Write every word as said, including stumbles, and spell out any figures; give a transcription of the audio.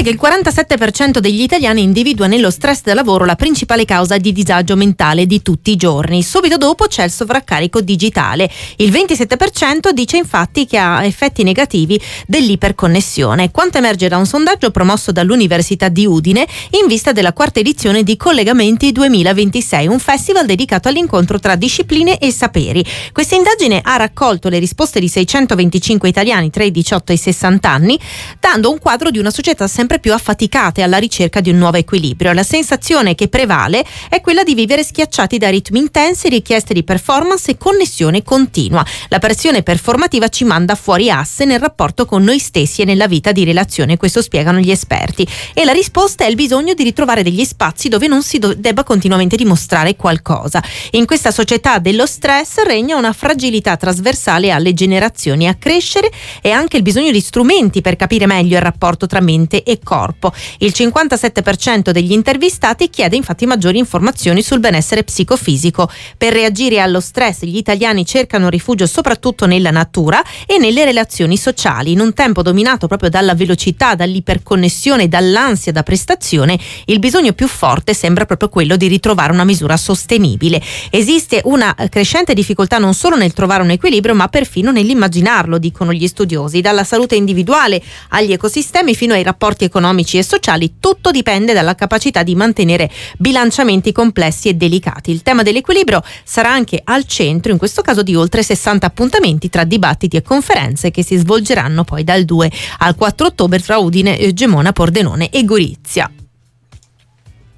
che il quarantasette per cento degli italiani individua nello stress da lavoro la principale causa di disagio mentale di tutti i giorni. Subito dopo c'è il sovraccarico digitale. Il ventisette per cento dice infatti che ha effetti negativi dell'iperconnessione, quanto emerge da un sondaggio promosso dall'Università di Udine in vista della quarta edizione di Collegamenti duemilaventisei, un festival dedicato all'incontro tra discipline e saperi. Questa indagine ha raccolto le risposte di seicentoventicinque italiani tra i diciotto e i sessanta anni, dando un quadro di una società sempre più affaticata e alla ricerca di un nuovo equilibrio. La sensazione che prevale è quella di vivere schiacciati da ritmi intensi, richieste di performance e connessione continua. La pressione performativa ci manda fuori asse nel rapporto con noi stessi e nella vita di relazione, questo spiegano gli esperti. E la risposta è il bisogno di ritrovare degli spazi dove non si do- debba continuamente dimostrare qualcosa. In questa società dello stress regna una fragilità trasversale alle generazioni a crescere e anche il bisogno di strumenti per capire meglio il rapporto tra mente e corpo. Il cinquantasette per cento degli intervistati chiede infatti maggiori informazioni sul benessere psicofisico. Per reagire allo stress gli italiani cercano rifugio soprattutto nella natura e nelle relazioni sociali. In un tempo dominato proprio dalla velocità, dall'iperconnessione, dall'ansia da prestazione, il bisogno più forte sembra proprio quello di ritrovare una misura sostenibile. Esiste una crescente difficoltà non solo nel trovare un equilibrio, ma perfino nell'immaginarlo, dicono gli studiosi. Dalla salute individuale agli ecosistemi fino ai rapporti economici e sociali, tutto dipende dalla capacità di mantenere bilanciamenti complessi e delicati. Il tema dell'equilibrio sarà anche al centro, in questo caso, di oltre sessanta appuntamenti tra dibattiti e conferenze che si svolgeranno poi dal due al quattro ottobre tra Udine, Gemona, Pordenone e Gorizia.